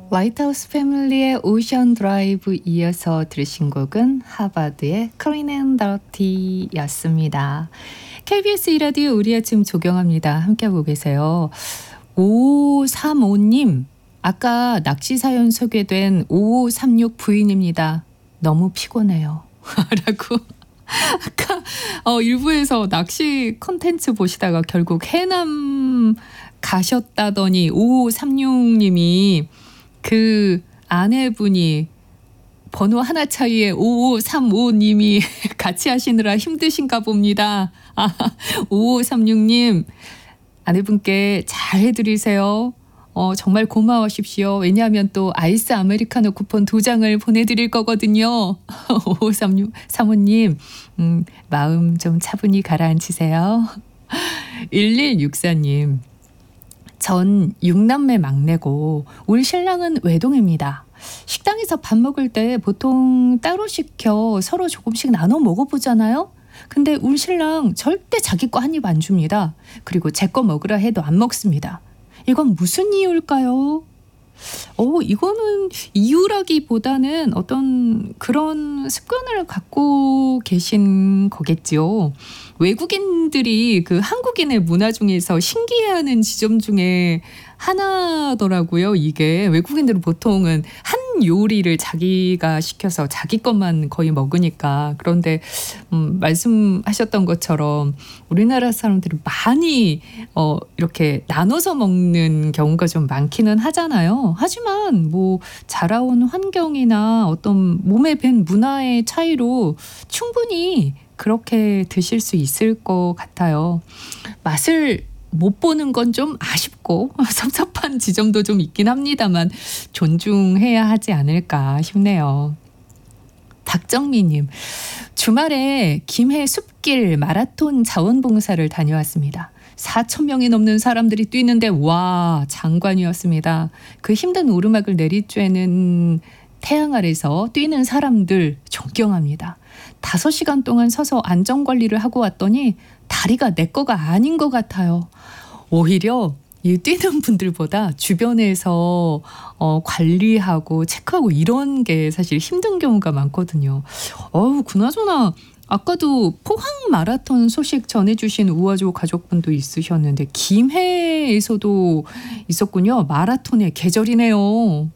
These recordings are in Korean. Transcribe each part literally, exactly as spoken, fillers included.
화이트하우스 패밀리의 오션 드라이브 이어서 들으신 곡은 하바드의 클린 앤 더티였습니다. 케이비에스 이 라디오 우리 아침 조경합니다. 함께하고 계세요. 오오삼오님, 아까 낚시 사연 소개된 오오삼육 부인입니다. 너무 피곤해요. 라고 아까 어, 일부에서 낚시 콘텐츠 보시다가 결국 해남 가셨다더니 오오삼육님이 그 아내분이 번호 하나 차이에 오오삼오님이 같이 하시느라 힘드신가 봅니다. 아, 오오삼육님 아내분께 잘 해드리세요. 어, 정말 고마워하십시오. 왜냐하면 또 아이스 아메리카노 쿠폰 두 장을 보내드릴 거거든요. 오오삼육 사모님 음, 마음 좀 차분히 가라앉히세요. 일일육사님, 전 육남매 막내고 우리 신랑은 외동입니다. 식당에서 밥 먹을 때 보통 따로 시켜 서로 조금씩 나눠 먹어보잖아요. 근데 우리 신랑 절대 자기 거 한 입 안 줍니다. 그리고 제 거 먹으라 해도 안 먹습니다. 이건 무슨 이유일까요? 어, 이거는 이유라기보다는 어떤 그런 습관을 갖고 계신 거겠죠. 외국인들이 그 한국인의 문화 중에서 신기해하는 지점 중에 하나더라고요. 이게 외국인들은 보통은 한 요리를 자기가 시켜서 자기 것만 거의 먹으니까. 그런데 음, 말씀하셨던 것처럼 우리나라 사람들이 많이 어, 이렇게 나눠서 먹는 경우가 좀 많기는 하잖아요. 하지만 뭐 자라온 환경이나 어떤 몸에 밴 문화의 차이로 충분히 그렇게 드실 수 있을 것 같아요. 맛을 못 보는 건 좀 아쉽고 섭섭한 지점도 좀 있긴 합니다만 존중해야 하지 않을까 싶네요. 박정미님, 주말에 김해 숲길 마라톤 자원봉사를 다녀왔습니다. 사천 명이 넘는 사람들이 뛰는데 와, 장관이었습니다. 그 힘든 오르막을 내리쬐는 태양 아래서 뛰는 사람들 존경합니다. 다섯 시간 동안 서서 안전관리를 하고 왔더니 다리가 내 거가 아닌 것 같아요. 오히려 이 뛰는 분들보다 주변에서 어, 관리하고 체크하고 이런 게 사실 힘든 경우가 많거든요. 어우, 그나저나 아까도 포항 마라톤 소식 전해주신 우아조 가족분도 있으셨는데 김해에서도 있었군요. 마라톤의 계절이네요.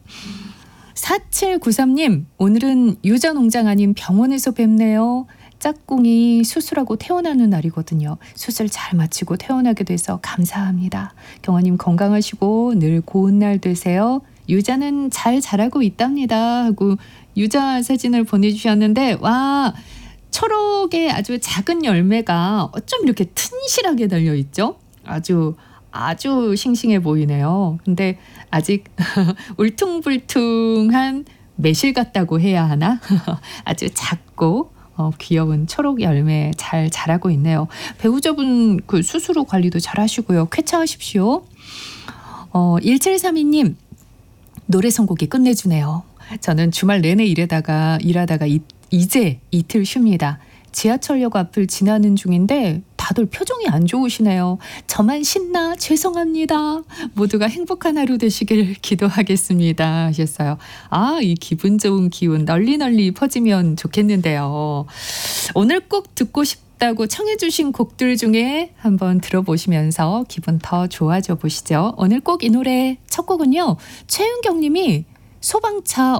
사칠구삼님, 오늘은 유자농장 아닌 병원에서 뵙네요. 짝꿍이 수술하고 퇴원하는 날이거든요. 수술 잘 마치고 퇴원하게 돼서 감사합니다. 경아님 건강하시고 늘 고운 날 되세요. 유자는 잘 자라고 있답니다. 하고 유자 사진을 보내주셨는데 와, 초록의 아주 작은 열매가 어쩜 이렇게 튼실하게 달려있죠? 아주 아주 싱싱해 보이네요. 근데 아직 울퉁불퉁한 매실 같다고 해야 하나? 아주 작고 어, 귀여운 초록 열매 잘 자라고 있네요. 배우자분 그 수술 관리도 잘 하시고요. 쾌차하십시오. 어, 일칠삼이님, 노래 선곡이 끝내주네요. 저는 주말 내내 일하다가 일하다가 이, 이제 이틀 쉽니다. 지하철역 앞을 지나는 중인데 다들 표정이 안 좋으시네요. 저만 신나 죄송합니다. 모두가 행복한 하루 되시길 기도하겠습니다 하셨어요. 아, 이 기분 좋은 기운 널리 널리 퍼지면 좋겠는데요. 오늘 꼭 듣고 싶다고 청해 주신 곡들 중에 한번 들어보시면서 기분 더 좋아져 보시죠. 오늘 꼭 이 노래 첫 곡은요, 최윤경 님이 소방차